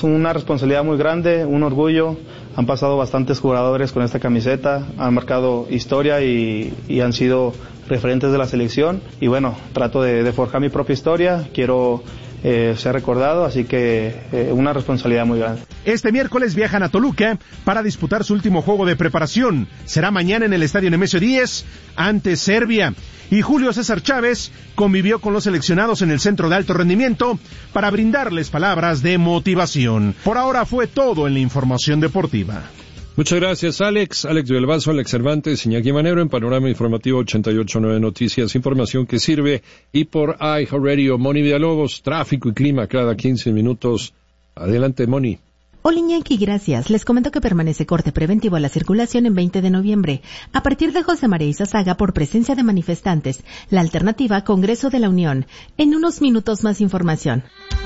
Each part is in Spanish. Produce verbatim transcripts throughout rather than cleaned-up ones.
es una responsabilidad muy grande, un orgullo. Han pasado bastantes jugadores con esta camiseta, han marcado historia y, y han sido referentes de la selección. Y bueno, trato de, de forjar mi propia historia, quiero eh, ser recordado, así que eh, una responsabilidad muy grande. Este miércoles viajan a Toluca para disputar su último juego de preparación. Será mañana en el Estadio Nemesio diez ante Serbia. Y Julio César Chávez convivió con los seleccionados en el Centro de Alto Rendimiento para brindarles palabras de motivación. Por ahora fue todo en la información deportiva. Muchas gracias, Alex. Alex Villalbazo, Alex Cervantes, Iñaki Manero en Panorama Informativo ochenta y ocho punto nueve Noticias, información que sirve. Y por iHeartRadio, Moni Villalobos, tráfico y clima cada quince minutos. Adelante, Moni. Hola Iñaki, gracias. Les comento que permanece corte preventivo a la circulación en veinte de noviembre. A partir de José María Izazaga por presencia de manifestantes. La alternativa, Congreso de la Unión. En unos minutos más información.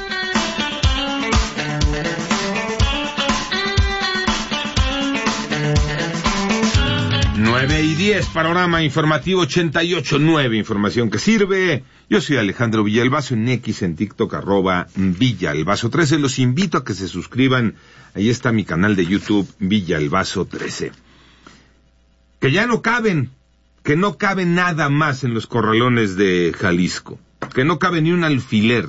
nueve y diez, Panorama Informativo ochenta y ocho punto nueve, información que sirve. Yo soy Alejandro Villalbazo, en X, en TikTok, arroba Villalbazo trece. Los invito a que se suscriban. Ahí está mi canal de YouTube, Villalbazo trece. Que ya no caben, que no cabe nada más en los corralones de Jalisco. Que no cabe ni un alfiler.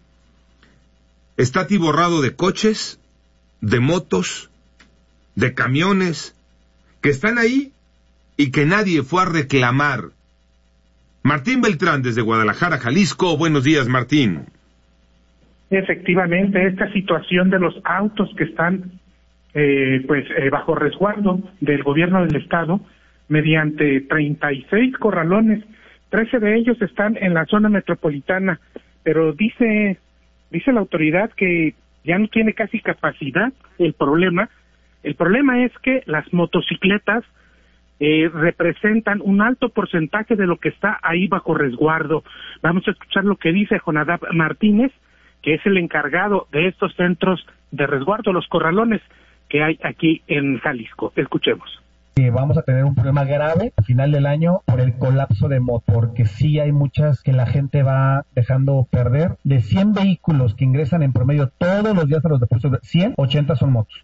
Está atiborrado de coches, de motos, de camiones, que están ahí y que nadie fue a reclamar. Martín Beltrán, desde Guadalajara, Jalisco. Buenos días, Martín. Efectivamente, esta situación de los autos que están eh, pues eh, bajo resguardo del gobierno del estado, mediante treinta y seis corralones, trece de ellos están en la zona metropolitana, pero dice dice la autoridad que ya no tiene casi capacidad. El problema, el problema es que las motocicletas Eh, representan un alto porcentaje de lo que está ahí bajo resguardo. Vamos a escuchar lo que dice Jonadab Martínez, que es el encargado de estos centros de resguardo, los corralones que hay aquí en Jalisco. Escuchemos. Que vamos a tener un problema grave al final del año por el colapso de motos, porque sí hay muchas que la gente va dejando perder. De cien vehículos que ingresan en promedio todos los días a los depósitos, cien, ochenta son motos.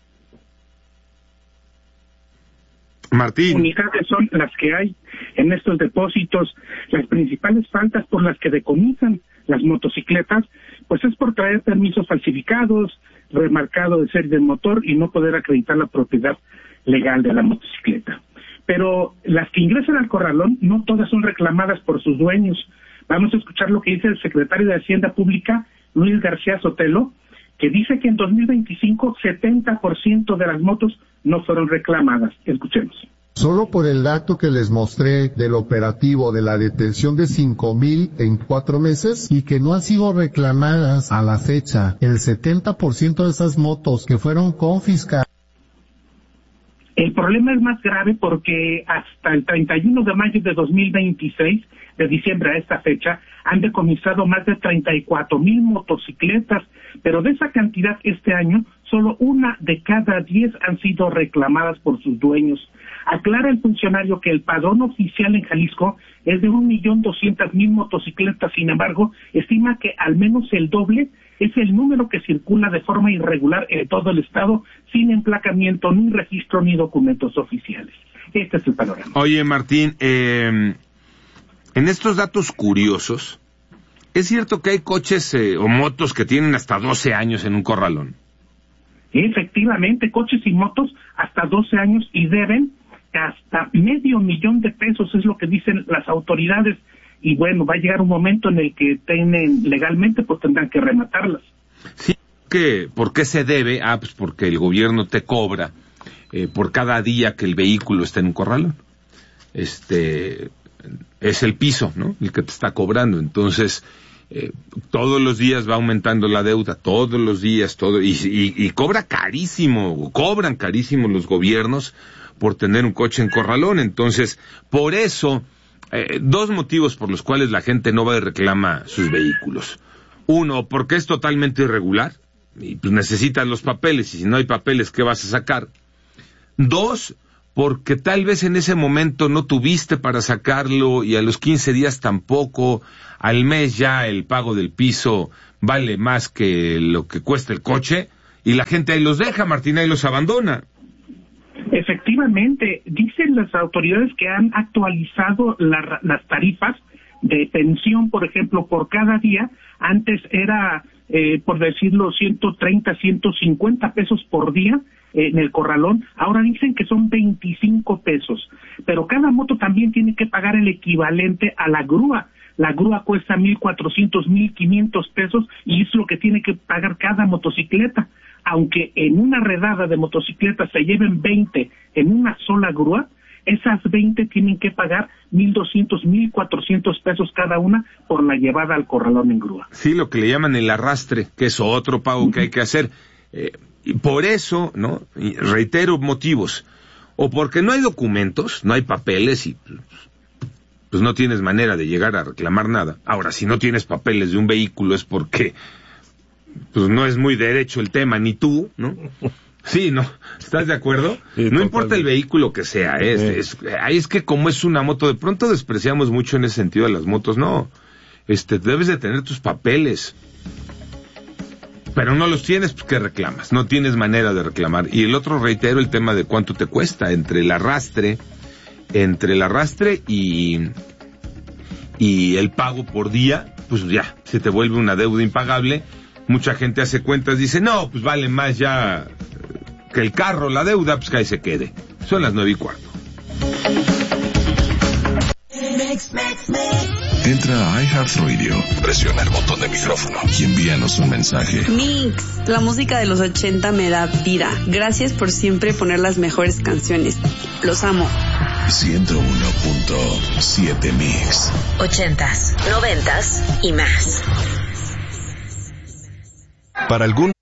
Martín. Unidades son las que hay en estos depósitos. Las principales faltas por las que decomisan las motocicletas, pues es por traer permisos falsificados, remarcado de serie del motor y no poder acreditar la propiedad legal de la motocicleta. Pero las que ingresan al corralón, no todas son reclamadas por sus dueños. Vamos a escuchar lo que dice el secretario de Hacienda Pública, Luis García Sotelo, que dice que en dos mil veinticinco, setenta por ciento de las motos no fueron reclamadas. Escuchemos. Solo por el dato que les mostré del operativo de la detención de cinco mil en cuatro meses y que no han sido reclamadas a la fecha, el setenta por ciento de esas motos que fueron confiscadas. El problema es más grave porque hasta el treinta y uno de mayo de dos mil veintiséis, de diciembre a esta fecha, han decomisado más de treinta y cuatro mil motocicletas, pero de esa cantidad este año, solo una de cada diez han sido reclamadas por sus dueños. Aclara el funcionario que el padrón oficial en Jalisco es de un millón doscientas mil motocicletas, sin embargo, estima que al menos el doble es el número que circula de forma irregular en todo el estado, sin emplacamiento, ni registro, ni documentos oficiales. Este es el panorama. Oye, Martín, eh, en estos datos curiosos, ¿es cierto que hay coches eh, o motos que tienen hasta doce años en un corralón? Efectivamente, coches y motos hasta doce años y deben hasta medio millón de pesos, es lo que dicen las autoridades. Y bueno, va a llegar un momento en el que tienen legalmente, pues tendrán que rematarlas. Sí, que ¿por qué se debe? Ah, pues porque el gobierno te cobra eh, por cada día que el vehículo está en un corralón. Este es el piso, ¿no? El que te está cobrando. Entonces, eh, todos los días va aumentando la deuda, todos los días, todo y, y, y cobra carísimo, cobran carísimo los gobiernos por tener un coche en corralón. Entonces, por eso, eh, dos motivos por los cuales la gente no va y reclama sus vehículos. Uno, porque es totalmente irregular, y pues necesitas los papeles, y si no hay papeles, ¿qué vas a sacar? Dos, porque tal vez en ese momento no tuviste para sacarlo, y a los quince días tampoco, al mes ya el pago del piso vale más que lo que cuesta el coche, y la gente ahí los deja, Martín, ahí los abandona. Efectivamente, dicen las autoridades que han actualizado la, las tarifas de pensión, por ejemplo, por cada día. Antes era, eh, por decirlo, ciento treinta, ciento cincuenta pesos por día eh, en el corralón. Ahora dicen que son veinticinco pesos. Pero cada moto también tiene que pagar el equivalente a la grúa. La grúa cuesta mil cuatrocientos, mil quinientos pesos y es lo que tiene que pagar cada motocicleta. Aunque en una redada de motocicletas se lleven veinte en una sola grúa, esas veinte tienen que pagar mil doscientos, mil cuatrocientos pesos cada una por la llevada al corralón en grúa. Sí, lo que le llaman el arrastre, que es otro pago que hay que hacer. Eh, y por eso, ¿no? Y reitero motivos. O porque no hay documentos, no hay papeles y pues no tienes manera de llegar a reclamar nada. Ahora, si no tienes papeles de un vehículo es porque pues no es muy derecho el tema, ni tú, ¿no? Sí, ¿no? ¿Estás de acuerdo? Sí, no importa el vehículo que sea, es, sí. es, ahí es que como es una moto, de pronto despreciamos mucho en ese sentido a las motos, no, este, debes de tener tus papeles, pero no los tienes, pues ¿qué reclamas? No tienes manera de reclamar. Y el otro, reitero, el tema de cuánto te cuesta, entre el arrastre, entre el arrastre y, y el pago por día, pues ya, se te vuelve una deuda impagable. Mucha gente hace cuentas, dice, no, pues vale más ya que el carro, la deuda, pues que ahí se quede. Son las nueve y cuarto. Entra a iHeartRadio, presiona el botón de micrófono y envíanos un mensaje. Mix, la música de los ochenta me da vida. Gracias por siempre poner las mejores canciones. Los amo. ciento uno punto siete Mix. Ochentas, noventas y más. Para algún